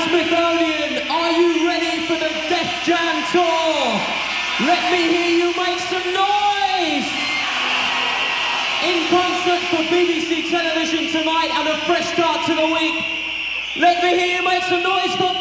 Smithsonian, are you ready for the Def Jam Tour? Let me hear you make some noise! In concert for BBC television tonight and a fresh start to the week. Let me hear you make some noise for